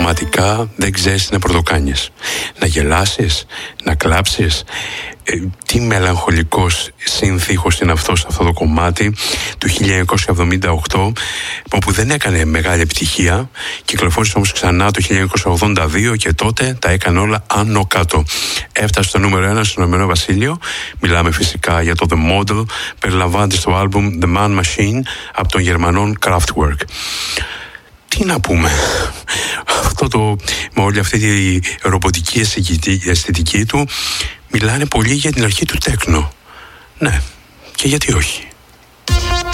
πραγματικά δεν ξέρεις τι να πρωτοκάνεις. Να γελάσεις, να κλάψεις. Τι μελαγχολικός συνθήχος είναι αυτός, αυτό το κομμάτι του 1978, όπου δεν έκανε μεγάλη επιτυχία. Κυκλοφόρησε όμως ξανά το 1982 και τότε τα έκανε όλα άνω κάτω. Έφτασε στο νούμερο 1 στο Ηνωμένο Βασίλειο. Μιλάμε φυσικά για το The Model, περιλαμβάνεται στο άλμπουμ The Man Machine από τον Γερμανών Kraftwerk. Τι να πούμε, με όλη αυτή τη ρομποτική αισθητική του, μιλάνε πολύ για την αρχή του τέκνο. Ναι, και γιατί όχι.